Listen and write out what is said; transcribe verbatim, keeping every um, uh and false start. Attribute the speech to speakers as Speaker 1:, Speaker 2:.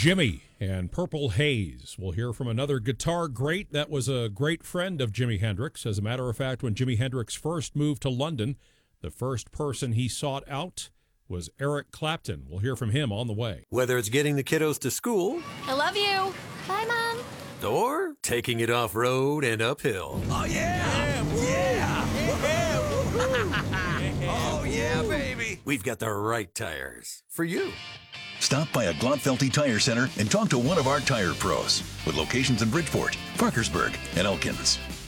Speaker 1: Jimmy and Purple Haze. We'll hear from another guitar great that was a great friend of Jimi Hendrix. As a matter of fact, when Jimi Hendrix first moved to London, the first person he sought out was Eric Clapton. We'll hear from him on the way.
Speaker 2: Whether it's getting the kiddos to school,
Speaker 3: I love you. Bye, Mom.
Speaker 2: or taking it off-road and uphill.
Speaker 4: Oh, yeah! Yeah! Yeah! Oh, yeah, baby!
Speaker 2: We've got the right tires for you.
Speaker 5: Stop by a Glotfelty Tire Center and talk to one of our tire pros with locations in Bridgeport, Parkersburg, and Elkins.